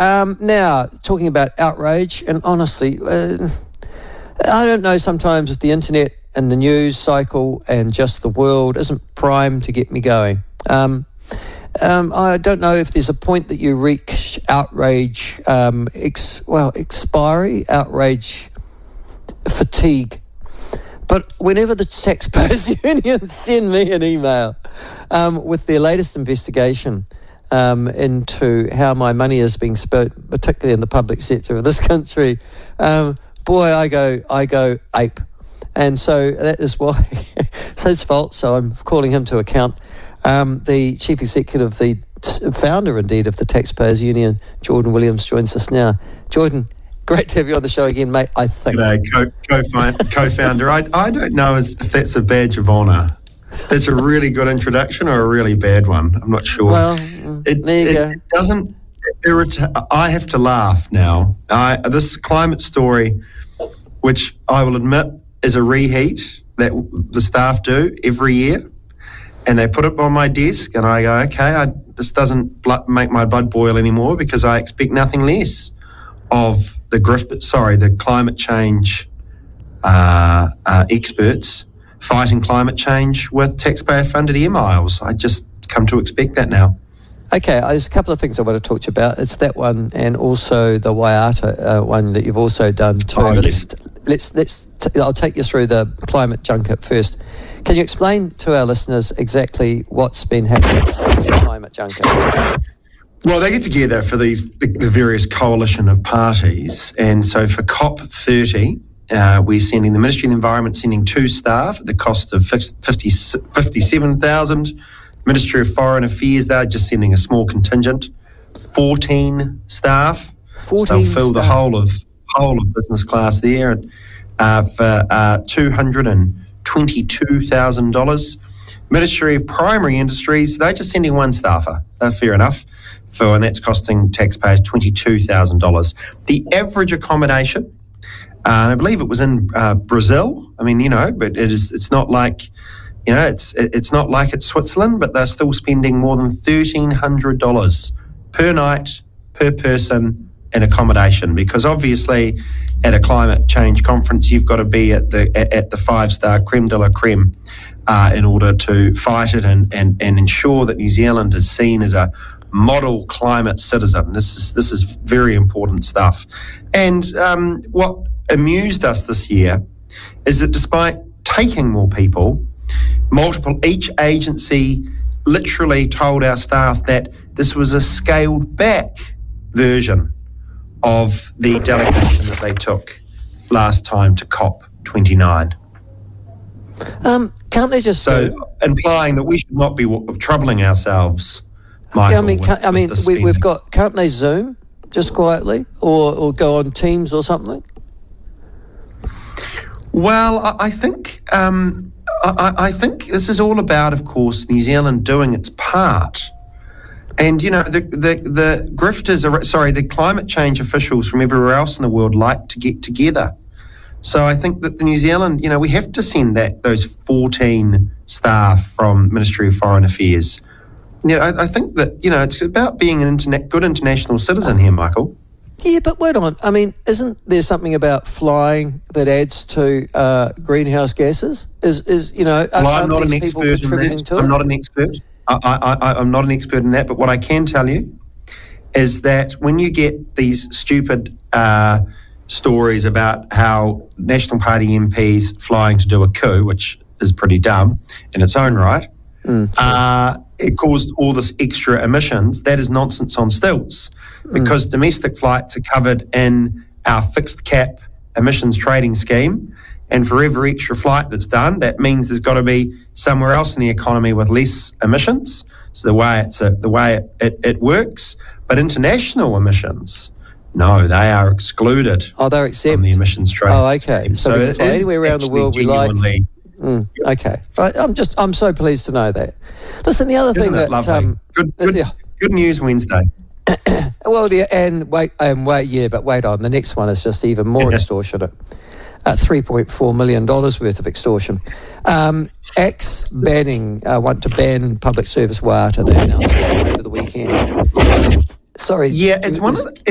Now, talking about outrage, and honestly, I don't know sometimes if the internet and the news cycle and just the world isn't primed to get me going. I don't know if there's a point that you reach outrage, expiry, outrage fatigue. But whenever the Taxpayers Union send me an email with their latest investigation into how my money is being spent, particularly in the public sector of this country, boy, I go ape. And so that is why it's his fault, so I'm calling him to account. The Chief Executive, the founder, indeed, of the Taxpayers Union, Jordan Williams, joins us now. Jordan, great to have you on the show again, mate, I think. G'day, co-founder. I don't know if that's a badge of honour. That's a really good introduction or a really bad one. I'm not sure. Well, there you go. It doesn't irritate. I have to laugh now. This climate story, which I will admit is a reheat that the staff do every year, and they put it on my desk, and I go, okay, this doesn't make my blood boil anymore because I expect nothing less of the climate change experts fighting climate change with taxpayer-funded air miles. I just come to expect that now. Okay, there's a couple of things I want to talk to you about. It's that one and also the Waiata one that you've also done too. Oh, but yes. I'll take you through the climate junket first. Can you explain to our listeners exactly what's been happening with the climate junket? Well, they get together for the various coalition of parties, and so for COP30, we're sending the Ministry of the Environment sending 2 staff at the cost of $57,000. Ministry of Foreign Affairs, they're just sending a small contingent, 14 staff. 14 so they'll fill staff. the whole of business class there for $222,000. Ministry of Primary Industries, they're just sending 1 staffer. Fair enough. And that's costing taxpayers $22,000. The average accommodation, and I believe it was in Brazil. I mean, but it's not like, it's not like it's Switzerland, but they're still spending more than $1,300 per night, per person in accommodation, because obviously at a climate change conference, you've got to be at the 5-star creme de la creme in order to fight it and ensure that New Zealand is seen as a model climate citizen. This is very important stuff. And what amused us this year is that despite taking more people, each agency literally told our staff that this was a scaled back version of the delegation that they took last time to COP29. Can't they just implying that we should not be troubling ourselves, Michael? Can't they Zoom just quietly or go on Teams or something? Well, I think I think this is all about, of course, New Zealand doing its part. And, the grifters, the climate change officials from everywhere else in the world like to get together. So I think that the New Zealand, we have to send those 14 staff from Ministry of Foreign Affairs. I think that, it's about being a good international citizen here, Michael. Yeah, but wait on. I mean, isn't there something about flying that adds to greenhouse gases? I'm not an expert in that. I'm not an expert. I'm not an expert in that, but what I can tell you is that when you get these stupid stories about how National Party MPs flying to do a coup, which is pretty dumb in its own right, it caused all this extra emissions. That is nonsense on stilts, because domestic flights are covered in our fixed cap emissions trading scheme. And for every extra flight that's done, that means there's got to be somewhere else in the economy with less emissions. So the way it works. But international emissions, no, they are excluded. Oh, they're exempt from the emissions trading. Oh, okay. Scheme. So we can fly anywhere around the world we like. Okay, I'm so pleased to know that. Listen, the other thing that good news Wednesday. Well, wait on. The next one is just even more extortionate. $3.4 million worth of extortion. ACT's want to ban public service Waiata. They announced that over the weekend. Sorry. Yeah, it's one of the,